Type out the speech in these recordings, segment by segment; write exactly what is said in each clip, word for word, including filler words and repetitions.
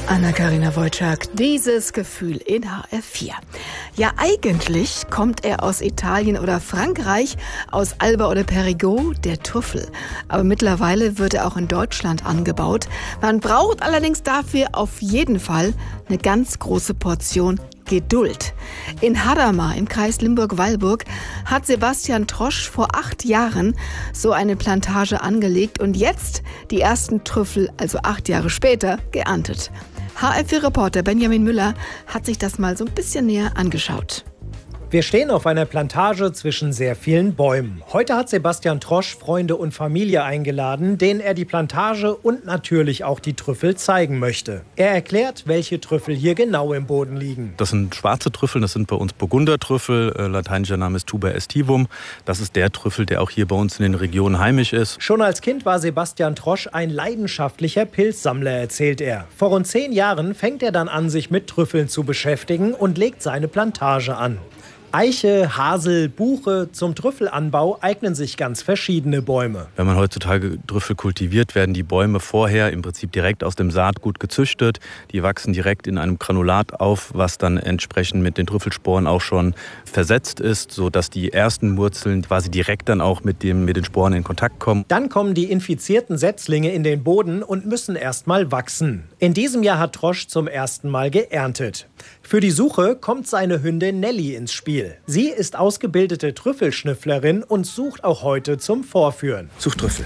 Anna-Karina Wojcik, dieses Gefühl in H R vier. Ja, eigentlich kommt er aus Italien oder Frankreich, aus Alba oder Périgord, der Trüffel. Aber mittlerweile wird er auch in Deutschland angebaut. Man braucht allerdings dafür auf jeden Fall eine ganz große Portion Geduld. In Hadamar im Kreis Limburg-Weilburg hat Sebastian Trosch vor acht Jahren so eine Plantage angelegt und jetzt die ersten Trüffel, also acht Jahre später, geerntet. H R vier-Reporter Benjamin Müller hat sich das mal so ein bisschen näher angeschaut. Wir stehen auf einer Plantage zwischen sehr vielen Bäumen. Heute hat Sebastian Trosch Freunde und Familie eingeladen, denen er die Plantage und natürlich auch die Trüffel zeigen möchte. Er erklärt, welche Trüffel hier genau im Boden liegen. Das sind schwarze Trüffel, das sind bei uns Burgundertrüffel. Äh, lateinischer Name ist Tuber aestivum. Das ist der Trüffel, der auch hier bei uns in den Regionen heimisch ist. Schon als Kind war Sebastian Trosch ein leidenschaftlicher Pilzsammler, erzählt er. Vor rund zehn Jahren fängt er dann an, sich mit Trüffeln zu beschäftigen und legt seine Plantage an. Eiche, Hasel, Buche, zum Trüffelanbau eignen sich ganz verschiedene Bäume. Wenn man heutzutage Trüffel kultiviert, werden die Bäume vorher im Prinzip direkt aus dem Saatgut gezüchtet. Die wachsen direkt in einem Granulat auf, was dann entsprechend mit den Trüffelsporen auch schon versetzt ist, sodass die ersten Wurzeln quasi direkt dann auch mit, dem, mit den Sporen in Kontakt kommen. Dann kommen die infizierten Setzlinge in den Boden und müssen erst mal wachsen. In diesem Jahr hat Trosch zum ersten Mal geerntet. Für die Suche kommt seine Hündin Nelly ins Spiel. Sie ist ausgebildete Trüffelschnüfflerin und sucht auch heute zum Vorführen. Sucht Trüffel.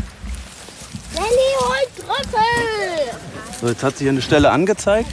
Nelly holt Trüffel! So, jetzt hat sie hier eine Stelle angezeigt.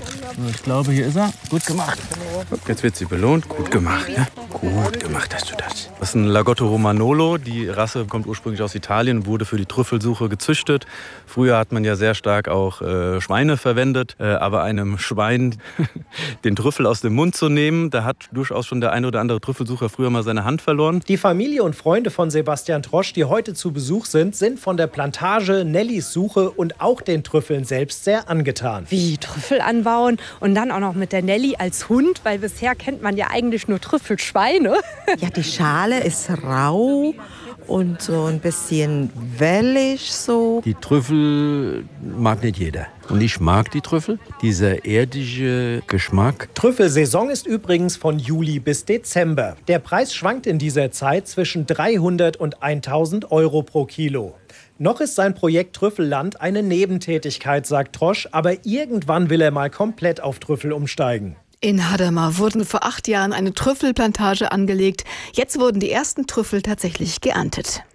Ich glaube, hier ist er. Gut gemacht. Jetzt wird sie belohnt. Gut gemacht. Ja? Gut gemacht hast du das. Das ist ein Lagotto Romagnolo. Die Rasse kommt ursprünglich aus Italien und wurde für die Trüffelsuche gezüchtet. Früher hat man ja sehr stark auch äh, Schweine verwendet. Äh, aber einem Schwein den Trüffel aus dem Mund zu nehmen, da hat durchaus schon der ein oder andere Trüffelsucher früher mal seine Hand verloren. Die Familie und Freunde von Sebastian Trosch, die heute zu Besuch sind, sind von der Plantage, Nellys Suche und auch den Trüffeln selbst sehr angetan. Wie Trüffel anbauen und dann auch noch mit der Nelly als Hund, weil bisher kennt man ja eigentlich nur Trüffelschweine. Ja, die Schale ist rau und so ein bisschen wellig so. Die Trüffel mag nicht jeder. Und ich mag die Trüffel, dieser erdige Geschmack. Trüffelsaison ist übrigens von Juli bis Dezember. Der Preis schwankt in dieser Zeit zwischen dreihundert und tausend Euro pro Kilo. Noch ist sein Projekt Trüffelland eine Nebentätigkeit, sagt Trosch, aber irgendwann will er mal komplett auf Trüffel umsteigen. In Hadamar wurden vor acht Jahren eine Trüffelplantage angelegt. Jetzt wurden die ersten Trüffel tatsächlich geerntet.